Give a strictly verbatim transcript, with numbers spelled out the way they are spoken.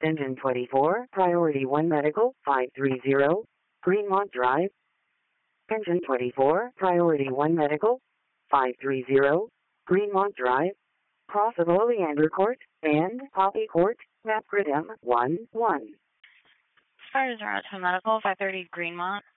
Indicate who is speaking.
Speaker 1: Engine twenty-four, Priority one Medical, five three zero, Greenmont Drive. Engine twenty-four, Priority one Medical, five three zero, Greenmont Drive. Cross of Oleander Court and Poppy Court, map grid M one one.
Speaker 2: Fire zero two Medical, five thirty Greenmont.